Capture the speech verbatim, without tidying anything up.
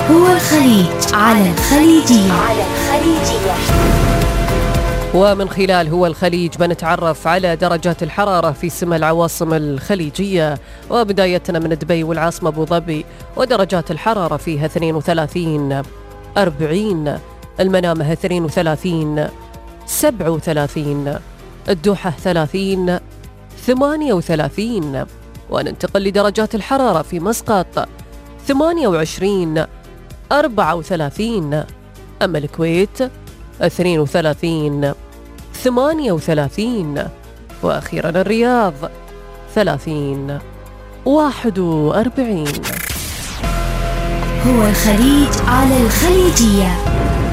هو الخليج على الخليجية. على الخليجية. ومن خلال هو الخليج بنتعرف على درجات الحرارة في سما العواصم الخليجية، وبدايتنا من دبي والعاصمة أبو ظبي، ودرجات الحرارة فيها اثنين وثلاثين أربعين، المنامة اثنين وثلاثين سبعة وثلاثين، الدوحة ثلاثين ثمانية وثلاثين. وننتقل لدرجات الحرارة في مسقط ثمانية وعشرين أربعة وثلاثين، أما الكويت اثنين وثلاثين ثمانية وثلاثين، وأخيرا الرياض ثلاثين واحد وأربعين. هو الخليج على الخليجية.